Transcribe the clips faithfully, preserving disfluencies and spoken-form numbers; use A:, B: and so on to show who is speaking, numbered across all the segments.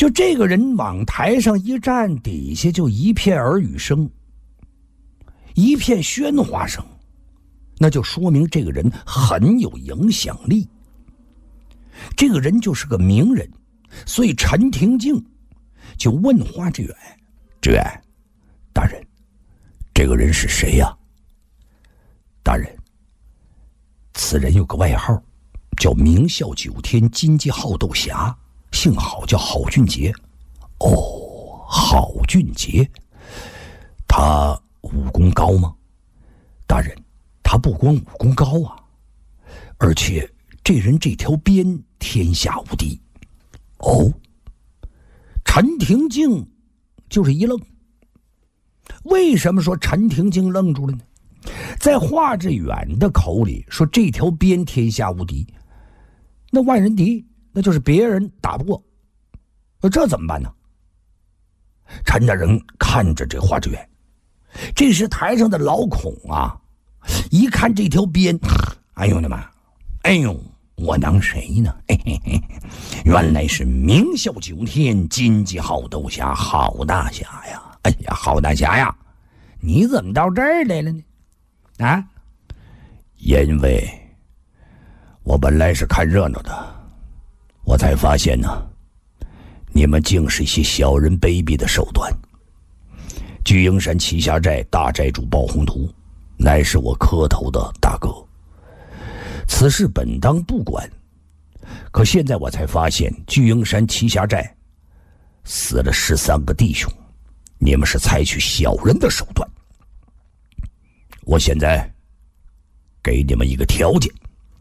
A: 就这个人往台上一站，底下就一片耳语声，一片喧哗声，那就说明这个人很有影响力。这个人就是个名人，所以陈廷敬就问花志远：“志远大人，这个人是谁呀？”大人，此人有个外号，叫名笑九天金鸡好斗侠，姓郝，叫郝俊杰。哦，郝俊杰，他武功高吗？大人，他不光武功高啊，而且这人这条鞭天下无敌。哦，陈廷敬就是一愣。为什么说陈廷敬愣住了呢？在华志远的口里说这条鞭天下无敌，那万人敌，那就是别人打不过，这怎么办呢？陈大人看着这华志远，这时台上的老孔啊，一看这条鞭，哎呦我的妈，哎呦，我当谁呢？嘿嘿嘿，原来是名笑九天金鸡好斗侠郝大侠呀！哎呀，郝大侠呀，你怎么到这儿来了呢？啊，因为我本来是看热闹的，我才发现呢，你们竟是一些小人卑鄙的手段。聚英山栖霞寨大寨主鲍宏图，乃是我磕头的大哥。此事本当不管，可现在我才发现，聚英山栖霞寨死了十三个弟兄，你们是采取小人的手段。我现在给你们一个条件，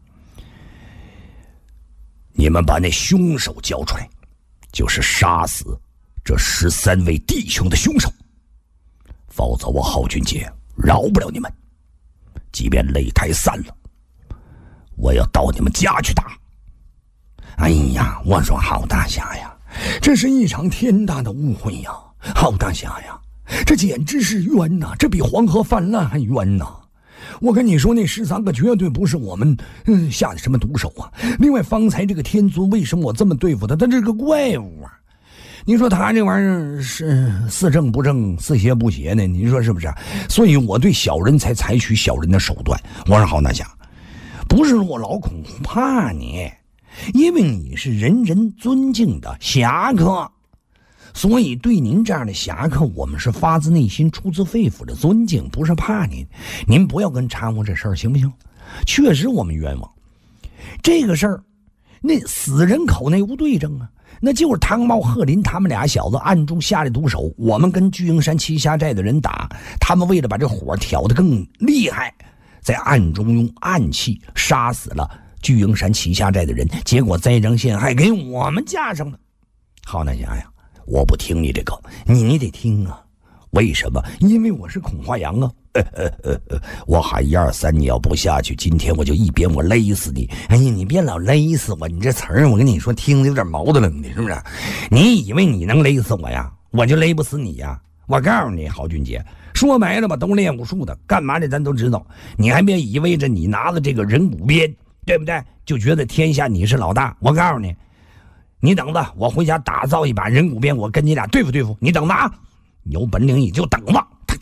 A: 你们把那凶手交出来，就是杀死这十三位弟兄的凶手，否则我郝俊杰饶不了你们。即便擂台散了，我要到你们家去打。哎呀，我说郝大侠呀，这是一场天大的误会呀！郝大侠呀，这简直是冤呐，这比黄河泛滥还冤呐！我跟你说，那十三个绝对不是我们嗯下的什么毒手啊。另外，方才这个天尊为什么我这么对付他？他这个怪物啊！你说他这玩意儿是似正不正，似邪不邪呢？你说是不是？所以我对小人才采取小人的手段。我说郝大侠，不是我老孔怕你，因为你是人人尊敬的侠客。所以对您这样的侠客，我们是发自内心出自肺腑的尊敬，不是怕您。您不要跟掺和这事儿行不行？确实我们冤枉这个事儿，那死人口内无对证啊，那就是汤茂贺林他们俩小子暗中下的毒手。我们跟聚英山栖霞寨的人打，他们为了把这火挑得更厉害，在暗中用暗器杀死了聚英山栖霞寨的人，结果栽赃陷害给我们架上了。郝大侠呀，我不听你这个，你你得听啊！为什么？因为我是孔华阳啊！呃呃呃呃，我喊一二三，你要不下去，今天我就一鞭我勒死你！哎呀，你别老勒死我，你这词儿我跟你说听着有点毛的了，你是不是？你以为你能勒死我呀？我就勒不死你呀！我告诉你，郝俊杰，说白了吧，都练武术的，干嘛的咱都知道。你还别以为着你拿了这个人骨鞭，对不对？就觉得天下你是老大。我告诉你。你等着，我回家打造一把人骨鞭，我跟你俩对付对付。你等着啊，有本领你就等着。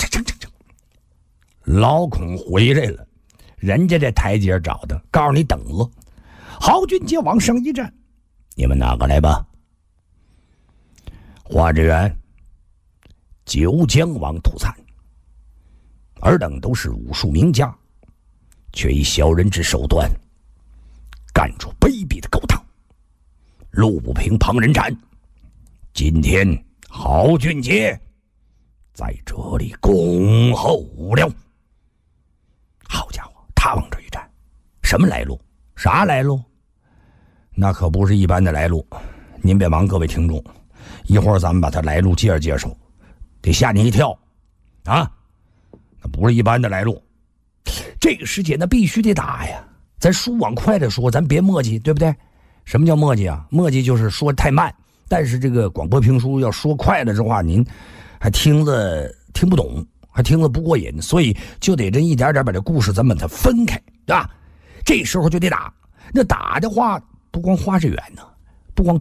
A: 老孔回来了，人家这台阶找的，告诉你等着。郝俊杰往上一站，你们哪个来吧？华志远、九江王土灿，尔等都是武术名家，却以小人之手段干出卑鄙的勾当。路不平旁人斩，今天郝俊杰在这里恭候了。好家伙，他往这一站，什么来路？啥来路？那可不是一般的来路。您别忙，各位听众，一会儿咱们把他来路介绍介绍，得吓你一跳啊！那不是一般的来路。这个时间那必须得打呀，咱书往快的说，咱别磨叽，对不对？什么叫磨叽啊？磨叽就是说太慢，但是这个广播评书要说快了的话，您还听着听不懂，还听着不过瘾，所以就得这一点点把这故事咱们把它分开，对吧？这时候就得打，那打的话不光花志远呢，